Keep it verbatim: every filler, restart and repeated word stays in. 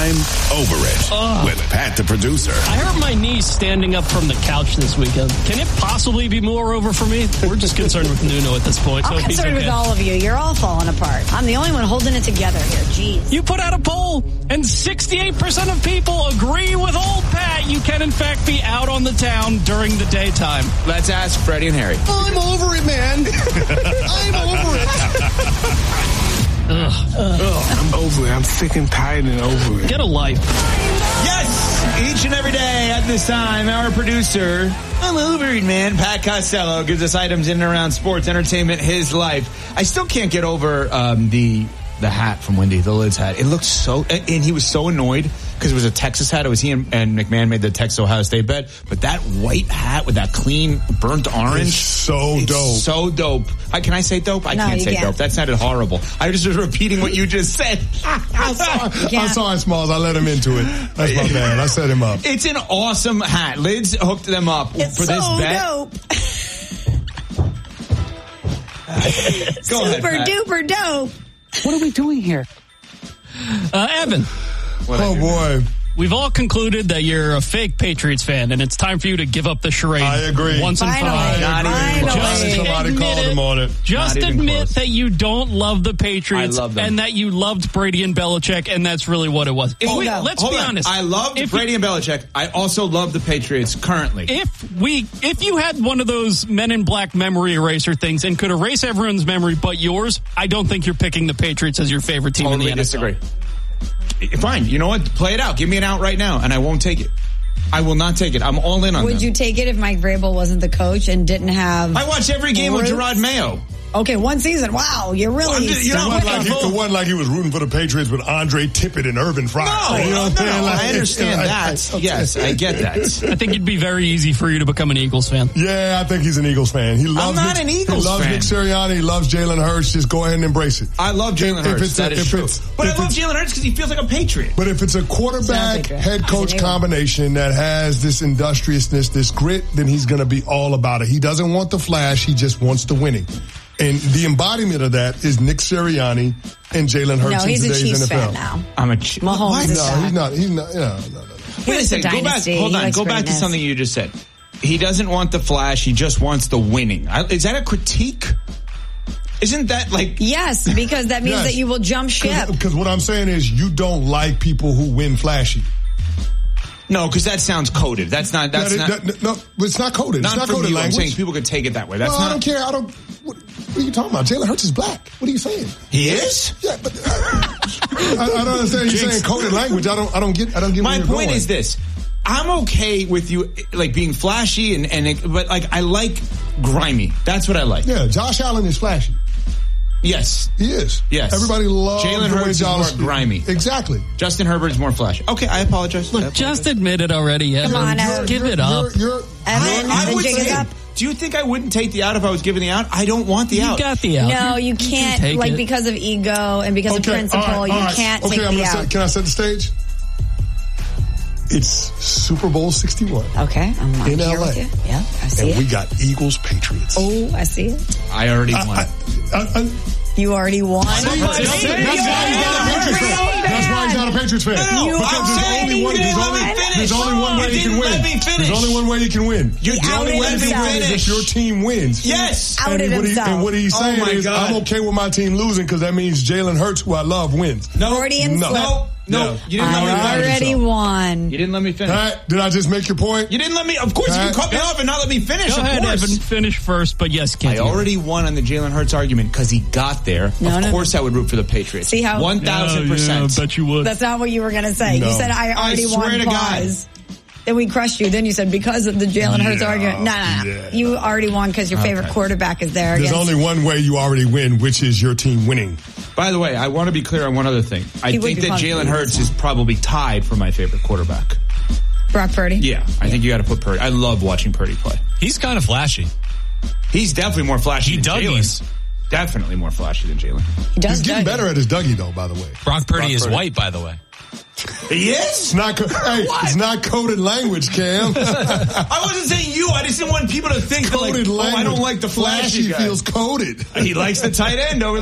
I'm Over It Ugh. with Pat the producer. I hurt my knee standing up from the couch this weekend. Can it possibly be more over for me? We're just concerned with Nuno at this point. I'm so concerned okay. with all of you. You're all falling apart. I'm the only one holding it together here. Jeez. You put out a poll, and sixty-eight percent of people agree with old Pat. You can, in fact, be out on the town during the daytime. Let's ask Freddie and Harry. I'm over it, man. I'm over it. Ugh. Ugh. I'm over it. I'm sick and tired and over it. Get a life. Yes! Each and every day at this time, our producer, I'm over it, man, Pat Costello, gives us items in and around sports, entertainment, his life. I still can't get over um, the the hat from Wendy, the Lids hat. It looked so, and he was so annoyed because it was a Texas hat. It was he and, and McMahon made the Texas Ohio State bet. But that white hat with that clean burnt orange. It's so it's dope. So dope. I, can I say dope? I No, can't you say can't. dope. That sounded horrible. I was just repeating what you just said. I'm sorry. Yeah. I'm sorry, Smalls. I let him into it. That's my bad. I set him up. It's an awesome hat. Lids hooked them up It's for so this bet. dope. Go ahead, Super Pat. duper dope. What are we doing here? Uh, Evan, Oh, boy. we've all concluded that you're a fake Patriots fan, and it's time for you to give up the charade. I agree. Once and for Finally. all. Not even Finally. close. Just Somebody admit called it. him on it. Just Not even admit close. that you don't love the Patriots I love them. and that you loved Brady and Belichick, and that's really what it was. If Oh, we- no. Let's Hold be on. honest. I loved If Brady you- and Belichick. I also love the Patriots currently. If we, if you had one of those Men in Black memory eraser things and could erase everyone's memory but yours, I don't think you're picking the Patriots as your favorite team totally in the N F L. disagree. Fine. You know what? Play it out. Give me an out right now, and I won't take it. I will not take it. I'm all in on Would them. you take it if Mike Vrabel wasn't the coach and didn't have... I watch every game with Roots? Gerard Mayo. Okay, one season. Wow, you're really... I'm just- you It know, wasn't, I'm like he, full- it wasn't like he was rooting for the Patriots with Andre Tippett and Irvin Fry. No, You know no, what I'm saying? Like, I understand I- I- that. I- Yes, I get that. I think it'd be very easy for you to become an Eagles fan. Yeah, I think he's an Eagles fan. He loves not Nick, an Eagles He loves fan. Nick Sirianni. He loves Jalen Hurts. Just go ahead and embrace it. I love Jalen If Hurts. it's That a- is if true. it's- But I if love it's- Jalen Hurts because he feels like a Patriot. But if it's a quarterback, Sounds like head it. coach He's an Eagle. combination that has this industriousness, this grit, then he's going to be all about it. He doesn't want the flash. He just wants the winning. And the embodiment of that is Nick Sirianni and Jalen Hurts No, in he's a today's Chiefs N F L. fan now. I'm a ch- Mahomes What? is No, back. he's not. He's not. No, no, no. Wait a It's a second. Go back. dynasty. Hold He on. likes Go back to greatness. something you just said. He doesn't want the flash. He just wants the winning. I, is that a critique? Isn't that like? Yes, because that means Yes. that you will jump ship. Because what I'm saying is you don't like people who win flashy. No, because that sounds coded. That's not. That's That- not. that- no, it's not coded. Not it's not from coded you. I'm language. saying people could take it that way. That's no, not. I don't care. I don't. What, what are you talking about? Jalen Hurts is black. What are you saying? He is. Yeah, but uh, I, I don't understand. You're Jinx. saying coded language. I don't. I don't get. I don't get. My where you're point going. is this. I'm okay with you, like, being flashy and, and it, but, like, I like grimy. That's what I like. Yeah, Josh Allen is flashy. Yes. He is. Yes. Everybody loves Jalen the way Hurts is Josh more grimy. Exactly. Justin Herbert's more flashy. Okay, I apologize. I Look, apologize. just admit it already, Evan. Come on, Just Evan. give You're- it up. You're, you're, Evan, I the would jig is say, up. do you think I wouldn't take the out if I was given the out? I don't want the You out. got the out. No, you can can't, take like, it. because of ego and because of okay. principle, all right, you all right. can't okay, take I'm the gonna out. set, can I set the stage? It's Super Bowl sixty-one Okay, I'm I'm in here L A. with you. Yeah, I see And it. we got Eagles Patriots. Oh, I see it. I already I, won. I, I, I, You already won. That's why he's not a Patriots fan. That's why he's not a Patriots fan. No, no, Because I'm there's saying only you one. didn't There's let only, me finish. there's only one You way you didn't can win. let me finish. There's only one way you can win. You He the only outed way you himself. can Is if finish. your team wins. Yes. Outed and what he, himself. and what he's Oh saying my is, God. I'm okay with my team losing because that means Jalen Hurts, who I love, wins. No. Freudian No. slip. No. No. No. You didn't let me I finish. already yourself. won. You didn't let me finish. Pat, did I just make your point? You didn't let me. Of course, Pat, you cut me off and not let me finish. Go of ahead, course. Evan. Finish first, but yes, can't I already won on the Jalen Hurts argument because he got there. No, of no. course, I would root for the Patriots. See how- One thousand Yeah, percent. I bet you would. That's not what you were going to say. No. You said, I already I swear won to God. pause. Then we crushed you. Then you said, because of the Jalen Hurts Yeah, argument. No, no, no. yeah. You already won because your favorite Okay. quarterback is there. There's against- only one way you already win, which is your team winning. By the way, I want to be clear on one other thing. I He would think be that confident Jalen in Hurts this is probably tied for my favorite quarterback. Brock Purdy. Yeah, I think you got to put Purdy. I love watching Purdy play. He's kind of flashy. He's definitely more flashy He than Dougies. Jalen. Definitely more flashy than Jalen. He does He's getting Dougie. better at his Dougie, though, by the way. Brock Purdy Brock is Purdy. white, by the way. He is? It's not, co- hey, it's not coded language, Cam. I wasn't saying you. I just didn't want people to think that, like, Coded oh, language. I don't like the flashy Flashy guy. feels coded. He likes the tight end over